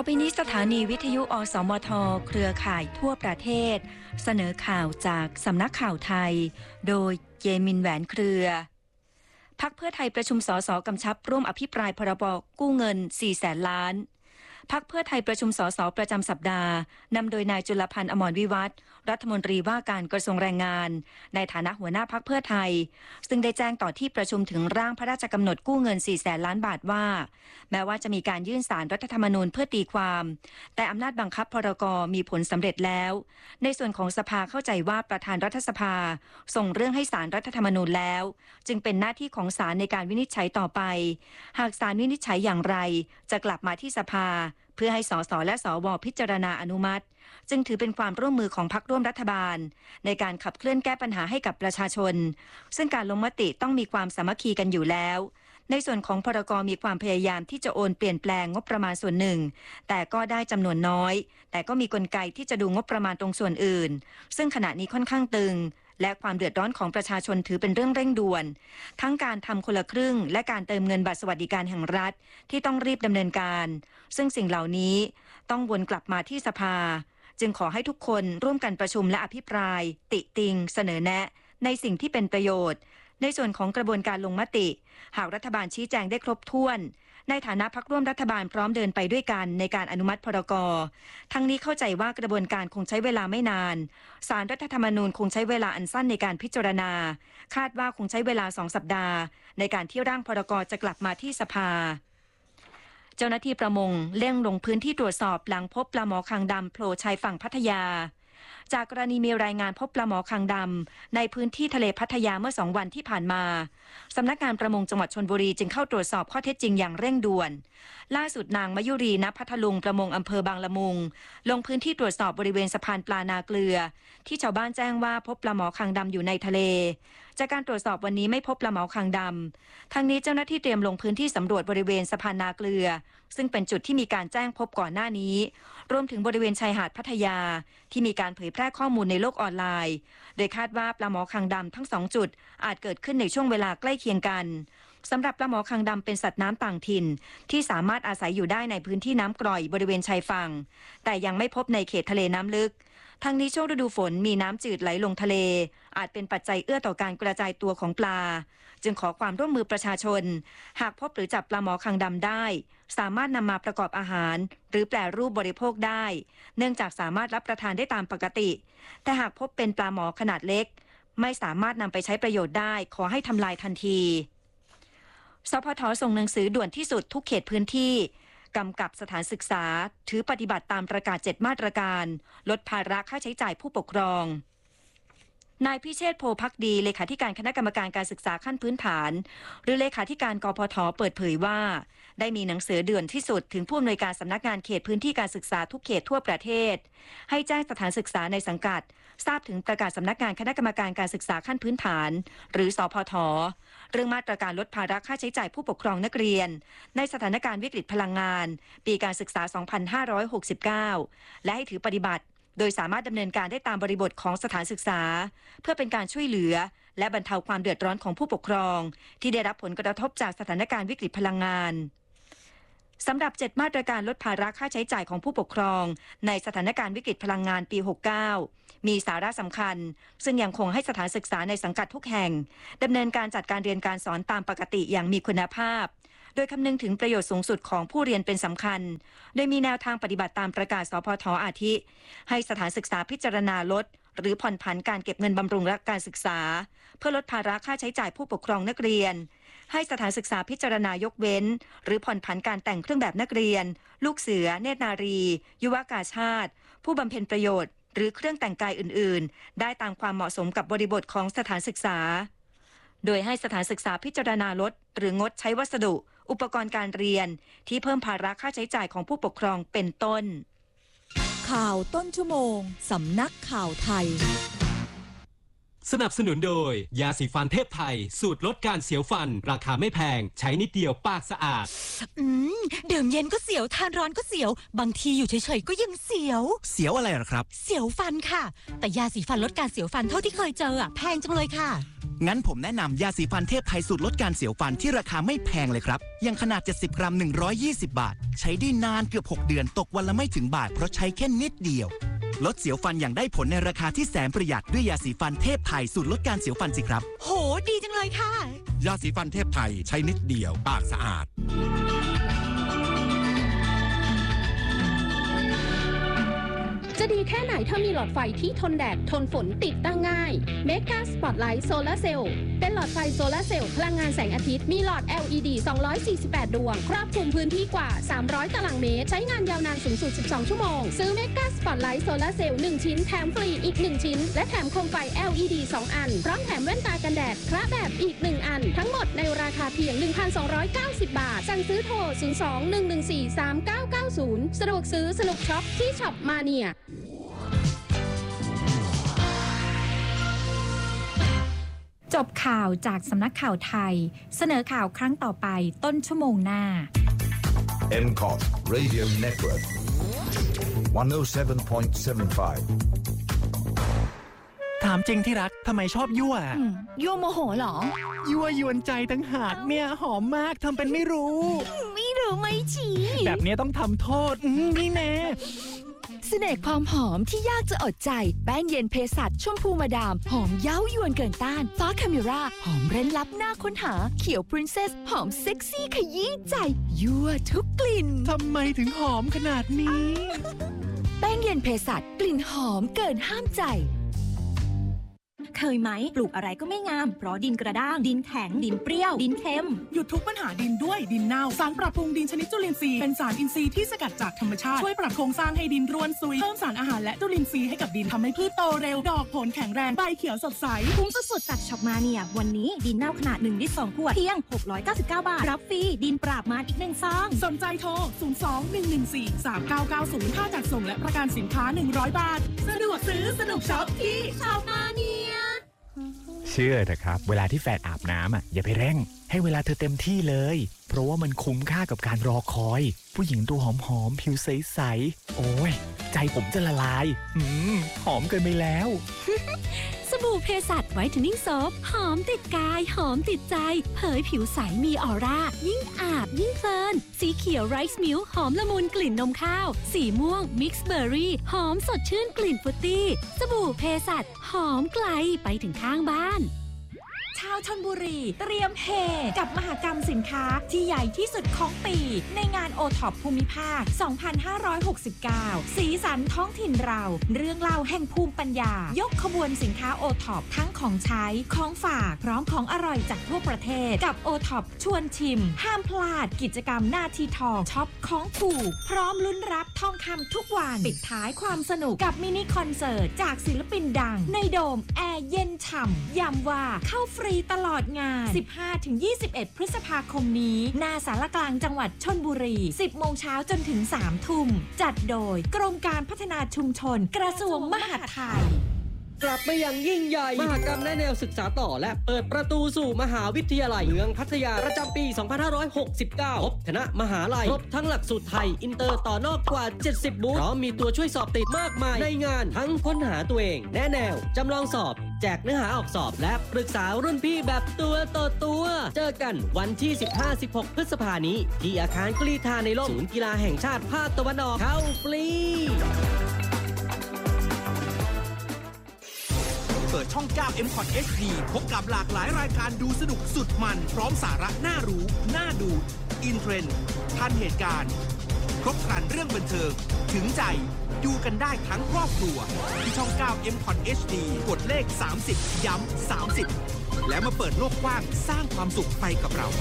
อไปนี้สถานีวิทยุอสมทเครือข่ายทั่วประเทศเสนอข่าวจากสำนักข่าวไทยโดยเยมินแหวนเครือพรรคเพื่อไทยประชุมสสกำชับร่วมอภิปรายพรบกู้เงิน 400,000 ล้านพรรคเพื่อไทยประชุมสสประจำสัปดาห์นำโดยนายจุลพันธ์อมรวิวัฒน์รัฐมนตรีว่าการกระทรวงแรงงานในฐานะหัวหน้าพรรคเพื่อไทยซึ่งได้แจ้งต่อที่ประชุมถึงร่างพระราชกำหนดกู้เงิน 400,000 ล้านบาทว่าแม้ว่าจะมีการยื่นศาลรัฐธรรมนูญเพื่อตีความแต่อำนาจบังคับพรก.มีผลสำเร็จแล้วในส่วนของสภาเข้าใจว่าประธานรัฐสภาส่งเรื่องให้ศาลรัฐธรรมนูญแล้วจึงเป็นหน้าที่ของศาลในการวินิจฉัยต่อไปหากศาลวินิจฉัยอย่างไรจะกลับมาที่สภาเพื่อให้สสและสวพิจารณาอนุมัติจึงถือเป็นความร่วมมือของพรรคร่วมรัฐบาลในการขับเคลื่อนแก้ปัญหาให้กับประชาชนซึ่งการลงมติต้องมีความสามัคคีกันอยู่แล้วในส่วนของพรก.มีความพยายามที่จะโอนเปลี่ยนแปลงงบประมาณส่วนหนึ่งแต่ก็ได้จำนวนน้อยแต่ก็มีกลไกที่จะดูงบประมาณตรงส่วนอื่นซึ่งขณะนี้ค่อนข้างตึงและความเดือดร้อนของประชาชนถือเป็นเรื่องเร่งด่วนทั้งการทำคนละครึ่งและการเติมเงินบัตรสวัสดิการแห่งรัฐที่ต้องรีบดำเนินการซึ่งสิ่งเหล่านี้ต้องวนกลับมาที่สภาจึงขอให้ทุกคนร่วมกันประชุมและอภิปรายติติงเสนอแนะในสิ่งที่เป็นประโยชน์ในส่วนของกระบวนการลงมติหากรัฐบาลชี้แจงได้ครบถ้วนในฐานะพรรคร่วมรัฐบาลพร้อมเดินไปด้วยกันในการอนุมัติพรก.ทั้งนี้เข้าใจว่ากระบวนการคงใช้เวลาไม่นานศาลรัฐธรรมนูญคงใช้เวลาอันสั้นในการพิจารณาคาดว่าคงใช้เวลา2 สัปดาห์ในการที่ร่างพรก.จะกลับมาที่สภาเจ้าหน้าที่ประมงเร่งลงพื้นที่ตรวจสอบหลังพบปลาหมอคางดำโผล่ชายฝั่งพัทยาจากกรณีมีรายงานพบปลาหมอคางดำในพื้นที่ทะเลพัทยาเมื่อ2 วันที่ผ่านมาสำนักงานประมงจังหวัดชลบุรีจึงเข้าตรวจสอบข้อเท็จจริงอย่างเร่งด่วนล่าสุดนางมยุรีณพัทลุงประมงอำเภอบางละมุงลงพื้นที่ตรวจสอบบริเวณสะพานปลานาเกลือที่ชาวบ้านแจ้งว่าพบปลาหมอคางดำอยู่ในทะเลจากการตรวจสอบวันนี้ไม่พบปลาหมอคางดำทั้งนี้เจ้าหน้าที่เตรียมลงพื้นที่สำรวจบริเวณสะพานนาเกลือซึ่งเป็นจุดที่มีการแจ้งพบก่อนหน้านี้รวมถึงบริเวณชายหาดพัทยาที่มีการเผยแพร่ข้อมูลในโลกออนไลน์โดยคาดว่าปลาหมอคางดำทั้ง2 จุดอาจเกิดขึ้นในช่วงเวลาใกล้เคียงกันสำหรับปลาหมอคางดำเป็นสัตว์น้ำต่างถิ่นที่สามารถอาศัยอยู่ได้ในพื้นที่น้ำกร่อยบริเวณชายฝั่งแต่ยังไม่พบในเขตทะเลน้ำลึกทั้งนี้ช่วงฤดูฝนมีน้ำจืดไหลลงทะเลอาจเป็นปัจจัยเอื้อต่อการกระจายตัวของปลาจึงขอความร่วมมือประชาชนหากพบหรือจับปลาหมอคางดำได้สามารถนำมาประกอบอาหารหรือแปรรูปบริโภคได้เนื่องจากสามารถรับประทานได้ตามปกติแต่หากพบเป็นปลาหมอขนาดเล็กไม่สามารถนำไปใช้ประโยชน์ได้ขอให้ทำลายทันทีสพท.ส่งหนังสือด่วนที่สุดทุกเขตพื้นที่กำกับสถานศึกษาถือปฏิบัติตามประกาศ7 มาตรการลดภาระค่าใช้จ่ายผู้ปกครองนายพิเชษฐ์ โพภักดีเลขาธิการคณะกรรมการการศึกษาขั้นพื้นฐานหรือเลขาธิการกพท.เปิดเผยว่าได้มีหนังสือด่วนที่สุดถึงผู้อำนวยการสำนักงานเขตพื้นที่การศึกษาทุกเขตทั่วประเทศให้แจ้งสถานศึกษาในสังกัดทราบถึงประกาศสำนักงานคณะกรรมการการศึกษาขั้นพื้นฐานหรือสพท.เรื่องมาตรการลดภาระค่าใช้จ่ายผู้ปกครองนักเรียนในสถานการณ์วิกฤตพลังงานปีการศึกษา 2569 และให้ถือปฏิบัติโดยสามารถดำเนินการได้ตามบริบทของสถานศึกษาเพื่อเป็นการช่วยเหลือและบรรเทาความเดือดร้อนของผู้ปกครองที่ได้รับผลกระทบจากสถานการณ์วิกฤตพลังงานสำหรับ7 มาตรการลดภาระค่าใช้จ่ายของผู้ปกครองในสถานการณ์วิกฤตพลังงานปี 69 มีสาระสำคัญซึ่งยังคงให้สถานศึกษาในสังกัดทุกแห่งดำเนินการจัดการเรียนการสอนตามปกติอย่างมีคุณภาพโดยคำนึงถึงประโยชน์สูงสุดของผู้เรียนเป็นสำคัญโดยมีแนวทางปฏิบัติตามประกาศสพท.อาทิให้สถานศึกษาพิจารณาลดหรือผ่อนผันการเก็บเงินบำรุงรักการศึกษาเพื่อลดภาระค่าใช้จ่ายผู้ปกครองนักเรียนให้สถานศึกษาพิจารณายกเว้นหรือผ่อนผันการแต่งเครื่องแบบนักเรียนลูกเสือเนตรนารียุวกาชาติผู้บำเพ็ญประโยชน์หรือเครื่องแต่งกายอื่นๆได้ตามความเหมาะสมกับบริบทของสถานศึกษาโดยให้สถานศึกษาพิจารณาลดหรืองดใช้วัสดุอุปกรณ์การเรียนที่เพิ่มภาระค่าใช้จ่ายของผู้ปกครองเป็นต้นข่าวต้นชั่วโมงสำนักข่าวไทยสนับสนุนโดยยาสีฟันเทพไทยสูตรลดการเสียวฟันราคาไม่แพงใช้นิดเดียวปากสะอาดดื่มเย็นก็เสียวทานร้อนก็เสียวบางทีอยู่เฉยๆก็ยังเสียวอะไรหรอครับเสียวฟันค่ะแต่ยาสีฟันลดการเสียวฟันเท่าที่เคยเจอแพงจังเลยค่ะงั้นผมแนะนำยาสีฟันเทพไทยสูตรลดการเสียวฟันที่ราคาไม่แพงเลยครับอย่างขนาด70 กรัม120 บาทใช้ได้นานเกือบ6 เดือนตกวันละไม่ถึงบาทเพราะใช้แค่นิดเดียวลดเสียวฟันอย่างได้ผลในราคาที่แสนประหยัดด้วยยาสีฟันเทพไทยสูตรลดการเสียวฟันสิครับโหดีจังเลยค่ะยาสีฟันเทพไทยใช้นิดเดียวปากสะอาดจะดีแค่ไหนถ้ามีหลอดไฟที่ทนแดดทนฝนติดตั้งง่าย Mega Spotlight Solar Cell เป็นหลอดไฟโซลาร์เซลล์พลังงานแสงอาทิตย์มีหลอด LED 248 ดวงครอบคลุมพื้นที่กว่า300 ตารางเมตรใช้งานยาวนานสูงสุด12 ชั่วโมงซื้อ Mega Spotlight Solar Cell 1 ชิ้นแถมฟรีอีก1ชิ้นและแถมโคมไฟ LED 2 อันพร้อมแถมแว่นตากันแดดคละแบบอีก1อันทั้งหมดในราคาเพียง 1,290 บาทสั่งซื้อโทร 02-114-3990 สะดวกซื้อสนุกช็อปที่ช็อปมาเนียจบข่าวจากสำนักข่าวไทยเสนอข่าวครั้งต่อไปต้นชั่วโมงหน้า MCOT Radio Network 107.75 ถามจริงที่รักทำไมชอบยั่วยั่วโมโหเหรอยั่วยวนใจตั้งหากเนี่ยหอมมากทำเป็นไม่รู้ไม่รู้ไม่ชี้แบบนี้ต้องทำโทษนี่แน่เสน่ห์ความหอมที่ยากจะอดใจแป้งเย็นเภสัชชมพูมาดามหอมเย้ายวนเกินต้านฟ้าคาเมราหอมเร้นลับหน้าค้นหาเขียวพรินเซสหอมเซ็กซี่ขยี้ใจยั่วทุกกลิ่นทำไมถึงหอมขนาดนี้แป้งเย็นเภสัชกลิ่นหอมเกินห้ามใจเคยไหมปลูกอะไรก็ไม่งามเพราะดินกระด้างดินแข็งดินเปรี้ยวดินเค็มหยุดทุกปัญหาดินด้วยดินเน่าสารปรับปรุงดินชนิดจุลินทรีย์เป็นสารอินทรีย์ที่สกัดจากธรรมชาติช่วยปรับโครงสร้างให้ดินร่วนซุยเพิ่มสารอาหารและจุลินทรีย์ให้กับดินทำให้พืชโตเร็วดอกผลแข็งแรงใบเขียวสดใสคุ้มสุดๆจากช็อปมาเนียวันนี้ดินเน่าขนาด1 ลิตร 2 ขวดเพียง699 บาทรับฟรีดินปราบมารอีก1 ซองสนใจโทร 02-114-3990 ค่าจัดส่งและประกันสินค้า100 บาทสะดวกซื้อสนุกช็อปที่ช็อปมาเนียเชื่อเถอะครับเวลาที่แฟนอาบน้ำอย่าไปเร่งให้เวลาเธอเต็มที่เลยเพราะว่ามันคุ้มค่ากับการรอคอยผู้หญิงตัวหอมๆผิวใสๆโอ้ยใจผมจะละลายหอมเกินไปแล้วสบู่เภสัชไวท์เทนนิ่งโซฟหอมติดกายหอมติดใจเผยผิวใสมีออร่ายิ่งอาบยิ่งเพลินสีเขียวไรซ์มิลค์หอมละมุนกลิ่นนมข้าวสีม่วงมิกซ์เบอร์รี่หอมสดชื่นกลิ่นฟรุตตี้สบู่เภสัชหอมไกลไปถึงข้างบ้านชาวชลบุรีเตรียมเฮกับมหกรรมสินค้าที่ใหญ่ที่สุดของปีในงานโอท็อปภูมิภาค 2569 สีสันท้องถิ่นเราเรื่องเล่าแห่งภูมิปัญญายกขบวนสินค้าโอท็อปทั้งของใช้ของฝากพร้อมของอร่อยจากทั่วประเทศกับโอท็อปชวนชิมห้ามพลาดกิจกรรมหน้าที่ทองช็อปของถูกพร้อมลุ้นรับทองคำทุกวันปิดท้ายความสนุกกับมินิคอนเสิร์ตจากศิลปินดังในโดมแอร์เย็นฉ่ำย้ำว่าเข้าฟรีตลอดงาน 15-21 พฤษภาคมนี้หน้าศาลกลางจังหวัดชลบุรี 10 โมงเช้าจนถึง 3 ทุ่มจัดโดยกรมการพัฒนาชุมชนกระทรวงมหาดไทยกลับมาอย่างยิ่งใหญ่มหกรรมและแนวศึกษาต่อและเปิดประตูสู่มหาวิทยาลัยเมืองพัทยาประจำปี 2569 พบคณะมหาลัยครบทั้งหลักสูตรไทยอินเตอร์ต่อนอกกว่า 70 บูธพร้อมมีตัวช่วยสอบติดมากมายในงานทั้งค้นหาตัวเองแนะแนวจำลองสอบแจกเนื้อหาออกสอบและปรึกษารุ่นพี่แบบตัวต่อตัวเจอกันวันที่ 15-16 พฤษภาคมนี้ที่อาคารกรีฑาในร่มศูนย์กีฬาแห่งชาติภาคตะวันออกเข้าฟรีเปิดช่อง 9 MCOT HD พบกับหลากหลายรายการดูสนุกสุดมันพร้อมสาระน่ารู้น่าดูอินเทรนด์ทันเหตุการณ์ครบครันเรื่องบันเทิงถึงใจดูกันได้ทั้งครอบครัวที่ช่อง 9 MCOT HD กดเลข 30 ย้ำ 30 และมาเปิดโลกกว้างสร้างความสุขไปกับเรา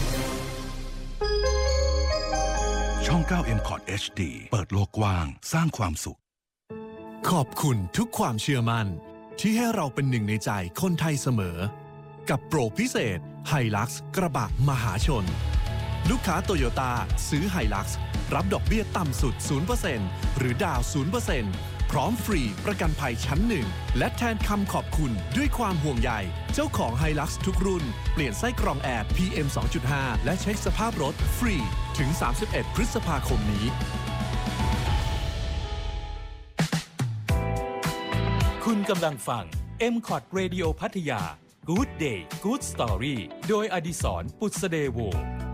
ช่อง 9 MCOT HD เปิดโลกกว้างสร้างความสุขขอบคุณทุกความเชื่อมั่นที่ให้เราเป็นหนึ่งในใจคนไทยเสมอกับโปรพิเศษ Hilux กระบะมหาชนลูกค้าโตโยต้าซื้อ Hilux รับดอกเบี้ยต่ำสุด 0% หรือดาว 0% พร้อมฟรีประกันภัยชั้น1และแทนคำขอบคุณด้วยความห่วงใยเจ้าของ Hilux ทุกรุ่นเปลี่ยนไส้กรองแอร์ PM 2.5 และเช็คสภาพรถฟรีถึง 31 พฤษภาคมนี้คุณกำลังฟัง MCOT Radio พัทยา Good Day Good Story โดยอดิศร ปุษเดโว